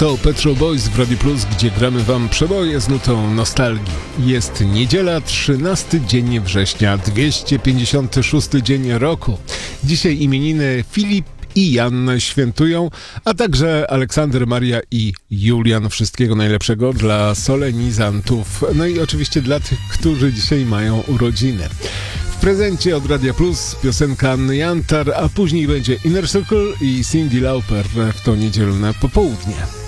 To Petrol Boys w Radio Plus, gdzie gramy wam przeboje z nutą nostalgii. Jest niedziela, 13 dzień września, 256 dzień roku. Dzisiaj imieniny Filip i Jan świętują, a także Aleksander, Maria i Julian. Wszystkiego najlepszego dla solenizantów. No i oczywiście dla tych, którzy dzisiaj mają urodziny. W prezencie od Radia Plus piosenka Anny Jantar, a później będzie Inner Circle i Cyndi Lauper w to niedzielne popołudnie.